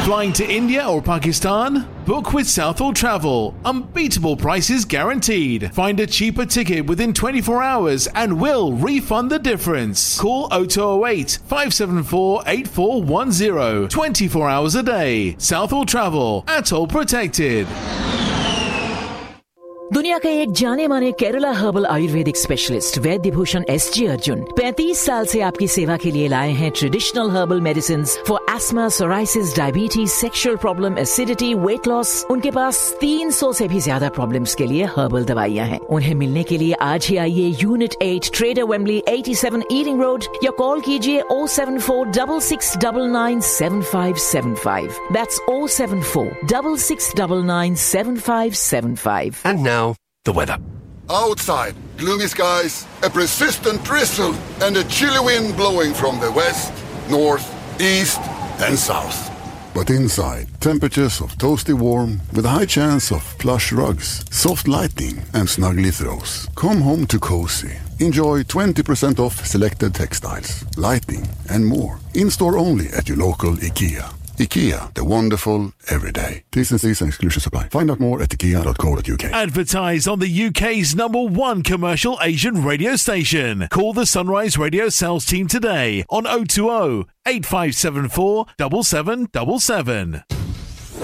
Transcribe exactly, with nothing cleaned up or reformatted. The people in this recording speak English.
Flying to India or Pakistan? Book with Southall Travel. Unbeatable prices guaranteed. Find a cheaper ticket within twenty-four hours and we'll refund the difference. Call oh two oh eight, five seven four, eight four one zero. twenty-four hours a day. Southall Travel. Atoll protected. दुनिया के एक जाने माने Kerala herbal Ayurvedic specialist वैद्य Bhushan S G Arjun पैंतीस साल से आपकी सेवा के लिए लाए हैं traditional herbal medicines for ESMA, psoriasis, diabetes, sexual problem, acidity, weight loss. उनके पास तीन सौ से भी ज्यादा प्रॉब्लम्स के लिए हर्बल दवाइयां हैं। उन्हें मिलने के लिए आज ही आइए यूनिट एट, ट्रेडर वेम्बली, सत्तासी ईलिंग रोड, या कॉल कीजिए oh seven four six six nine nine seven five seven five. That's oh seven four six six nine nine seven five seven five. And now, the weather. Outside, gloomy skies, a persistent drizzle, and a chilly wind blowing from the west, north, east, and south. But inside, temperatures of toasty warm with a high chance of plush rugs, soft lighting, and snuggly throws. Come home to cozy. Enjoy twenty percent off selected textiles, lighting, and more. In-store only at your local IKEA. IKEA, the wonderful everyday. T's and C's and exclusions apply. Find out more at ikea dot co dot uk. Advertise on the U K's number one commercial Asian radio station. Call the Sunrise Radio sales team today on oh two oh, eight five seven four, seven seven seven seven.